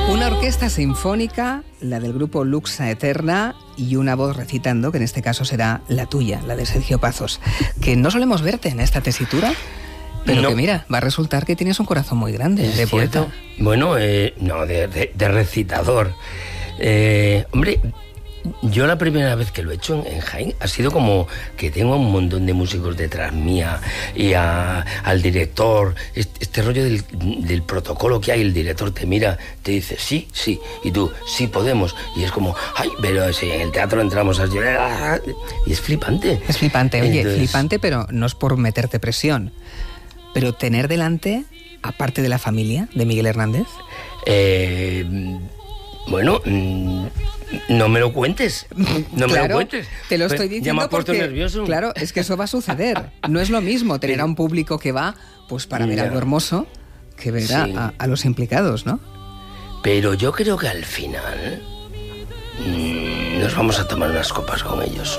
Una orquesta sinfónica, la del grupo Luxa Eterna, y una voz recitando, que en este caso será la tuya, la de Sergio Pazos, que no solemos verte en esta tesitura, pero no. Que mira, va a resultar que tienes un corazón muy grande, de poeta. Bueno, no, de recitador. Hombre, yo la primera vez que lo he hecho en Jaén ha sido como que tengo un montón de músicos detrás mía y al director, este rollo del protocolo que hay. El director te mira, te dice sí, y tú, sí podemos, y es como, ay, pero si en el teatro entramos a llorar, y es flipante. Es flipante, oye, entonces... flipante, pero no es por meterte presión, pero tener delante, aparte de la familia de Miguel Hernández. Bueno, no me lo cuentes. No claro, me lo cuentes. Te lo estoy diciendo ya me ha puesto porque, nervioso. Claro, es que eso va a suceder. No es lo mismo tener a un público que va pues para ver algo hermoso que ver a los implicados, ¿no? Pero yo creo que al final nos vamos a tomar unas copas con ellos.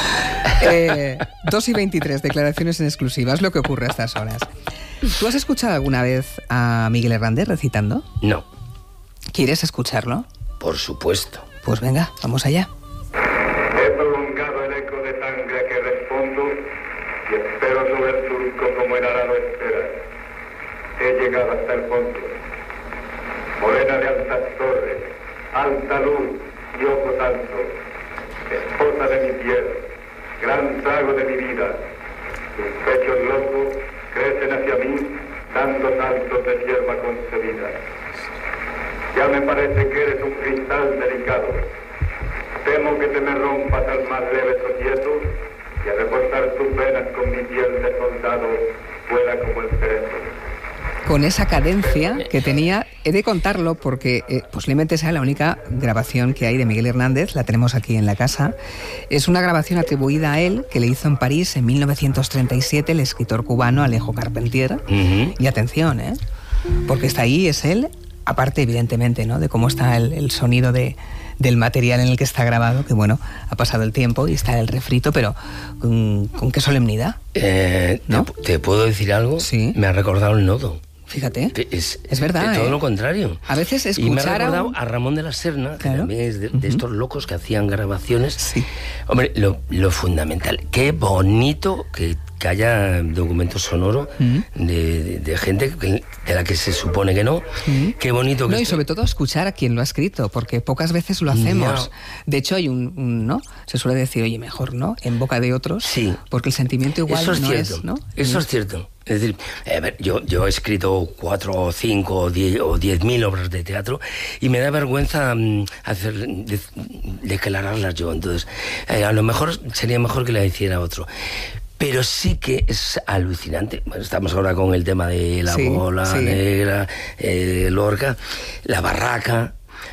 2:23, declaraciones en exclusiva, es lo que ocurre a estas horas. ¿Tú has escuchado alguna vez a Miguel Hernández recitando? No. ¿Quieres escucharlo? Por supuesto. Pues venga, vamos allá. He prolongado el eco de sangre que respondo y espero sobre el surco como el arado espera. He llegado hasta el fondo. Morena de altas torres, alta luz y ojos altos, esposa de mi piel, gran trago de mi vida. Tus pechos locos crecen hacia mí, dando saltos de hierba concebida. Ya me parece que eres un cristal delicado. Temo que te me rompas al más leve sopieto y al reforzar tus venas con mi piel de soldado vuela como el cerezo. Con esa cadencia que tenía, he de contarlo porque posiblemente sea la única grabación que hay de Miguel Hernández, la tenemos aquí en la casa. Es una grabación atribuida a él, que le hizo en París en 1937 el escritor cubano Alejo Carpentier. Y atención, porque está ahí, es él. Aparte, evidentemente, ¿no?, de cómo está el sonido del material en el que está grabado, que bueno, ha pasado el tiempo y está el refrito, pero ¿con qué solemnidad? ¿No? ¿Te puedo decir algo? Sí. Me ha recordado el Nodo. Fíjate, es verdad. Todo lo contrario. A veces escuchar... Y me ha recordado a Ramón de la Serna, que también es de estos locos que hacían grabaciones. Sí. Hombre, lo fundamental. Qué bonito que haya documento sonoro de gente de la que se supone que no. Qué bonito que... No, y sobre todo escuchar a quien lo ha escrito, porque pocas veces lo hacemos. De hecho, hay ¿no? Se suele decir, oye, mejor, ¿no?, en boca de otros. Sí. Porque el sentimiento igual eso es no cierto. es, ¿no? Eso es cierto. Es decir, a ver, yo he escrito 4 o 5 o 10.000 obras de teatro y me da vergüenza declararlas yo. Entonces, a lo mejor sería mejor que la hiciera otro. Pero sí que es alucinante. Bueno, estamos ahora con el tema de la bola negra, Lorca, la barraca.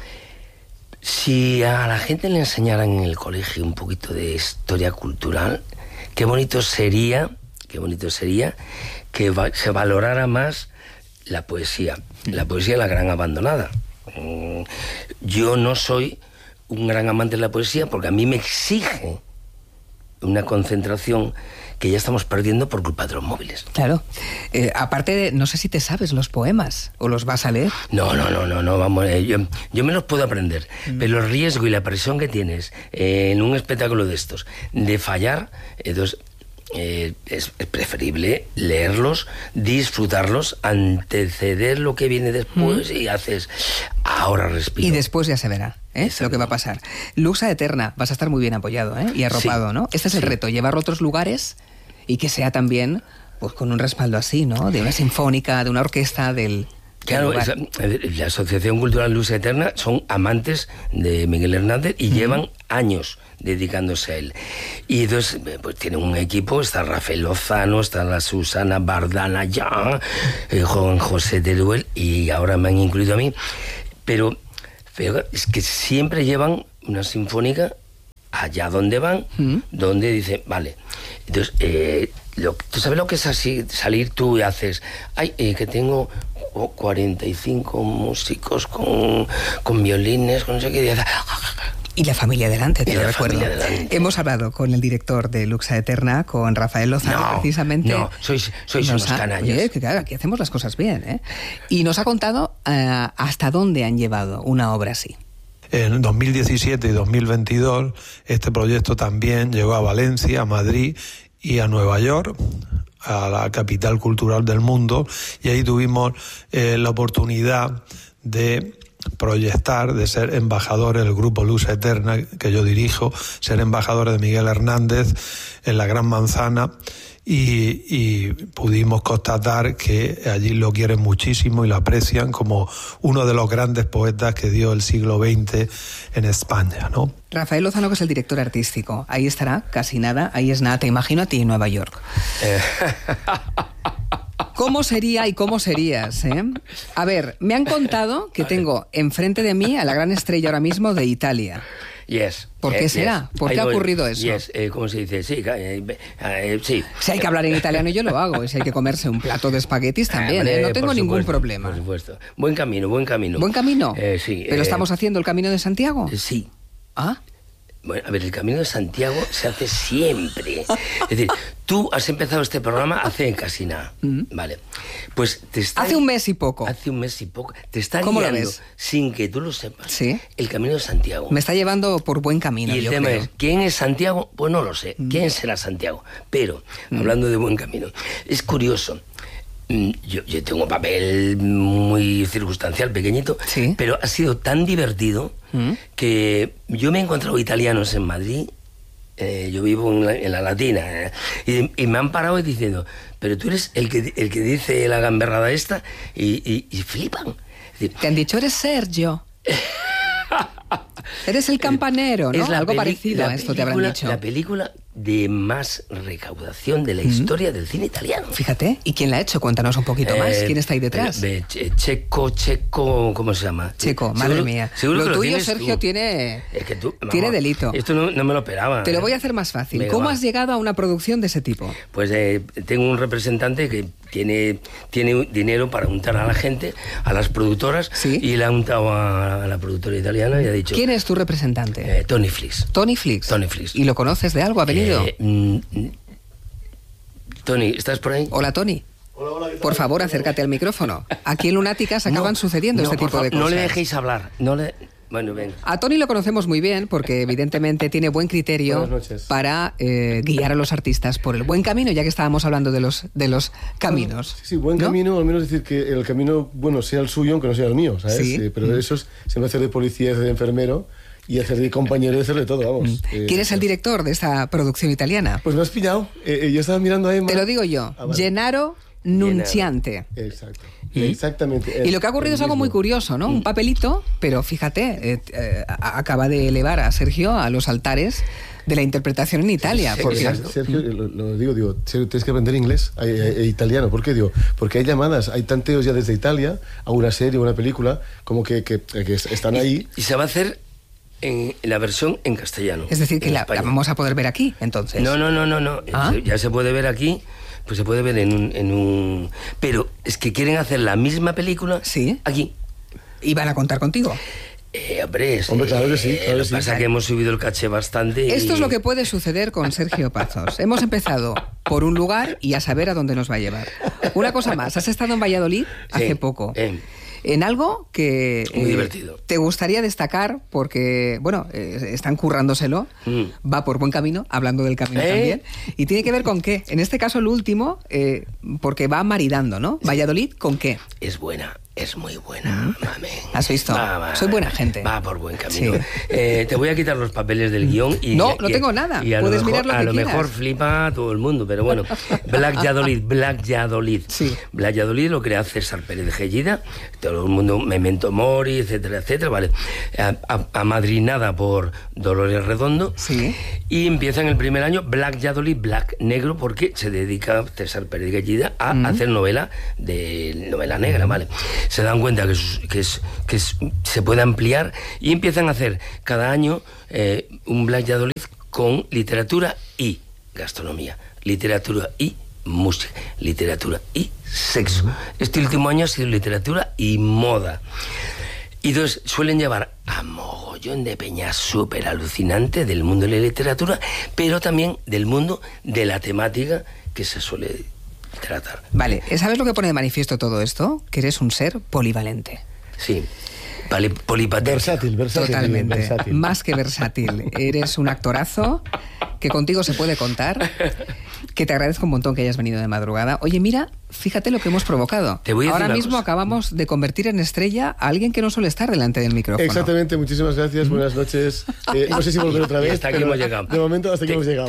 Si a la gente le enseñaran en el colegio un poquito de historia cultural, qué bonito sería que se valorara más la poesía la gran abandonada. Yo no soy un gran amante de la poesía porque a mí me exige una concentración que ya estamos perdiendo por culpa de los móviles. Claro. Aparte, no sé si te sabes los poemas o los vas a leer. No, vamos, yo me los puedo aprender, pero el riesgo y la presión que tienes en un espectáculo de estos, de fallar, entonces... es preferible leerlos, disfrutarlos, anteceder lo que viene después y haces ahora respiro. Y después ya se verá lo que va a pasar. Luxa Eterna, vas a estar muy bien apoyado y arropado, ¿no? Este es el reto, llevarlo a otros lugares y que sea también pues con un respaldo así, ¿no? De una sinfónica, de una orquesta, del... Claro, la Asociación Cultural Luxa Eterna son amantes de Miguel Hernández y llevan años dedicándose a él. Y entonces, pues tienen un equipo, está Rafael Lozano, está la Susana Bardana ya, Juan José Teruel, y ahora me han incluido a mí. Pero es que siempre llevan una sinfónica allá donde van, donde dicen, vale, entonces, ¿tú sabes lo que es así, salir tú y haces, que tengo 45 músicos con violines, con no sé qué, Y la familia delante, te lo recuerdo. Hemos hablado con el director de Luxa Eterna, con Rafael Lozano, precisamente. No, sois unos canallas. Oye, que claro, aquí hacemos las cosas bien, ¿eh? Y nos ha contado hasta dónde han llevado una obra así. En 2017 y 2022 este proyecto también llegó a Valencia, a Madrid y a Nueva York, a la capital cultural del mundo, y ahí tuvimos la oportunidad de proyectar, de ser embajadores del grupo Luxa Eterna, que yo dirijo, ser embajadores de Miguel Hernández en la Gran Manzana, y pudimos constatar que allí lo quieren muchísimo y lo aprecian como uno de los grandes poetas que dio el siglo XX en España, ¿no? Rafael Lozano, que es el director artístico, ahí estará, casi nada, ahí es nada, te imagino a ti en Nueva York. ¿Cómo sería y cómo serías, eh? A ver, me han contado que tengo enfrente de mí a la gran estrella ahora mismo de Italia. Yes. ¿Por qué será? ¿Por qué ha ocurrido eso? Yes. ¿Cómo se dice? Sí, sí. Si hay que hablar en italiano yo lo hago, y si hay que comerse un plato de espaguetis también, no tengo ningún problema. Por supuesto. Buen camino. ¿Buen camino? Sí. ¿Pero estamos haciendo el Camino de Santiago? Sí. ¿Ah? Bueno, a ver, el Camino de Santiago se hace siempre. Es decir, tú has empezado este programa hace casi nada. Vale. Pues te está... Hace un mes y poco. Te está ¿Cómo guiando, lo ves? sin que tú lo sepas, ¿Sí? el Camino de Santiago. Me está llevando por buen camino, y el tema es, ¿quién es Santiago? Pues no lo sé. ¿Quién será Santiago? Pero, hablando de buen camino, es curioso. Yo tengo un papel muy circunstancial, pequeñito, ¿sí? Pero ha sido tan divertido que yo me he encontrado italianos en Madrid, yo vivo en la Latina, y me han parado diciendo, pero tú eres el que dice la gamberrada esta, y flipan. Es decir, te han dicho, eres Sergio. Eres el campanero, ¿no? Es algo parecido a esto te habrán dicho. La película de más recaudación de la historia del cine italiano. Fíjate, ¿y quién la ha hecho? Cuéntanos un poquito más. ¿Quién está ahí detrás? Checo, ¿cómo se llama? Checo, madre mía. Seguro lo que tuyo, lo Sergio, tú. tiene Mamá, delito. Esto no me lo esperaba. Te lo voy a hacer más fácil. Venga, ¿Cómo va. has llegado a una producción de ese tipo? Pues tengo un representante que tiene dinero para untar a la gente, a las productoras, ¿sí? Y le ha untado a la productora italiana y ha dicho... ¿Quién es tu representante? Tony Flix. Tony Flix. ¿Y lo conoces de algo? ¿Ha venido? Tony, ¿estás por ahí? Hola, Tony. Hola, ¿qué tal? Por favor, acércate al micrófono. Aquí en Lunáticas acaban sucediendo este tipo de cosas. No le dejéis hablar. Bueno, ven. A Tony lo conocemos muy bien porque evidentemente tiene buen criterio para guiar a los artistas por el buen camino, ya que estábamos hablando de los caminos. Sí, buen camino, al menos decir que el camino, bueno, sea el suyo aunque no sea el mío, ¿sabes? Sí. Pero eso se me hace de policía, de enfermero y hacer de compañero y hacer de todo, vamos. ¿Quién es el director de esta producción italiana? Pues me has pillado. Yo estaba mirando a Emma. Te lo digo yo, vale. Gennaro Nunciante. Exacto. Exactamente. Y lo que ha ocurrido es algo muy curioso, ¿no? Un papelito, pero fíjate, acaba de elevar a Sergio a los altares de la interpretación en Italia. Sergio, lo digo, Sergio, tienes que aprender inglés e italiano. ¿Por qué? Digo, porque hay llamadas, hay tanteos ya desde Italia a una serie, a una película, como que están ahí. Y se va a hacer en la versión en castellano. Es decir, que la vamos a poder ver aquí, entonces. No. ¿Ah? Ya se puede ver aquí, pues se puede ver en un... Pero es que quieren hacer la misma película aquí. ¿Y van a contar contigo? Hombre, claro que sí. Lo que pasa es que hemos subido el caché bastante. Esto es lo que puede suceder con Sergio Pazos. Hemos empezado por un lugar y a saber a dónde nos va a llevar. Una cosa más, has estado en Valladolid hace poco. En algo que muy divertido. Te gustaría destacar porque, bueno, están currándoselo, va por buen camino, hablando del camino también, y tiene que ver con qué. En este caso el último, porque va maridando, ¿no? Valladolid, ¿con qué? Es buena. Es muy buena, mami. ¿Has visto? Soy buena gente. Va por buen camino. Sí. Te voy a quitar los papeles del guión y... No tengo nada. Y puedes mirar lo que quieras. A lo mejor flipa a todo el mundo, pero bueno. Black Valladolid. Sí. Black Valladolid lo crea César Pérez Gellida. Todo el mundo, Memento Mori, etcétera, vale. Amadrinada por Dolores Redondo. Sí. Y empieza en el primer año Black Valladolid, Black Negro, porque se dedica César Pérez Gellida a hacer novela negra, ¿vale? Se dan cuenta que se puede ampliar y empiezan a hacer cada año un Black Valladolid con literatura y gastronomía, literatura y música, literatura y sexo. Este último año ha sido literatura y moda. Y entonces suelen llevar a mogollón de peña súper alucinante del mundo de la literatura, pero también del mundo de la temática que se suele tratar. Vale, ¿sabes lo que pone de manifiesto todo esto? Que eres un ser polivalente. Sí. Vale, versátil. Totalmente, versátil. Más que versátil. Eres un actorazo, que contigo se puede contar, que te agradezco un montón que hayas venido de madrugada. Oye, mira, fíjate lo que hemos provocado. Ahora mismo acabamos de convertir en estrella a alguien que no suele estar delante del micrófono. Exactamente, muchísimas gracias, buenas noches. No sé si volver otra vez. Hasta aquí hemos llegado. De momento hasta aquí hemos llegado.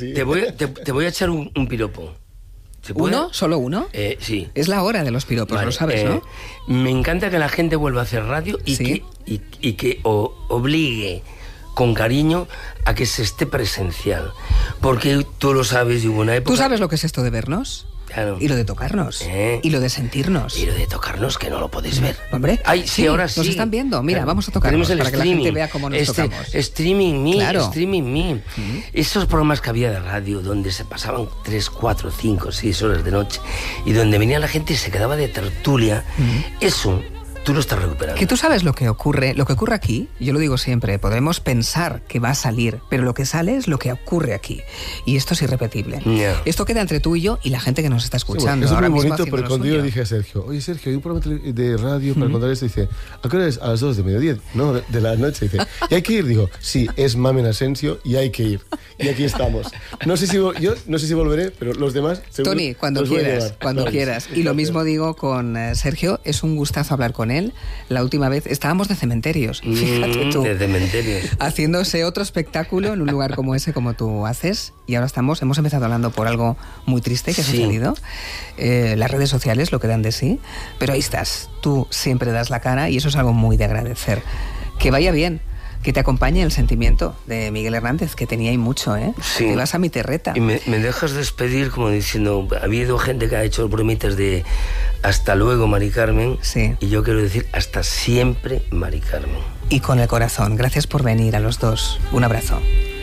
Te voy a echar un piropo. ¿Uno? ¿Solo uno? Sí. Es la hora de los piropos, vale, lo sabes, ¿no? Me encanta que la gente vuelva a hacer radio y ¿sí? que obligue con cariño a que se esté presencial. Porque tú lo sabes, y hubo una época... ¿Tú sabes lo que es esto de vernos? Claro. Y lo de tocarnos. Y lo de sentirnos. Y lo de tocarnos, que no lo podéis ver. Hombre, ay, sí, ahora sí. Nos están viendo. Mira, claro, vamos a tocarnos para que la gente vea cómo nos tocamos. Streaming Me, claro. Streaming Me. Esos programas que había de radio donde se pasaban 3, 4, 5, 6 horas de noche y donde venía la gente y se quedaba de tertulia. Eso... tú lo estás recuperando. Que tú sabes lo que ocurre aquí, yo lo digo siempre, podemos pensar que va a salir, pero lo que sale es lo que ocurre aquí. Y esto es irrepetible. Yeah. Esto queda entre tú y yo y la gente que nos está escuchando. Sí, bueno, ahora es muy mismo bonito, porque cuando yo le dije a Sergio, oye Sergio, hay un programa de radio para contar esto, dice, ¿a qué hora es? A las 2 de mediodía, no, de la noche, dice, ¿y hay que ir? Digo, sí, es Mamen Asensio y hay que ir. Y aquí estamos. No sé si volveré, pero los demás seguro. Tony, cuando quieras. Y lo mismo digo con Sergio, es un gustazo hablar con él. La última vez estábamos de cementerios, fíjate tú. De cementerios. Haciendo ese otro espectáculo en un lugar como ese, como tú haces. Y ahora hemos empezado hablando por algo muy triste que ha sucedido. Las redes sociales lo que dan de sí. Pero ahí estás, tú siempre das la cara y eso es algo muy de agradecer. Que vaya bien. Que te acompañe el sentimiento de Miguel Hernández, que tenía ahí mucho, ¿eh? Sí. Te vas a mi terreta. Y me dejas despedir como diciendo, ha habido gente que ha hecho bromitas de hasta luego, Mari Carmen. Sí. Y yo quiero decir hasta siempre, Mari Carmen. Y con el corazón. Gracias por venir a los dos. Un abrazo.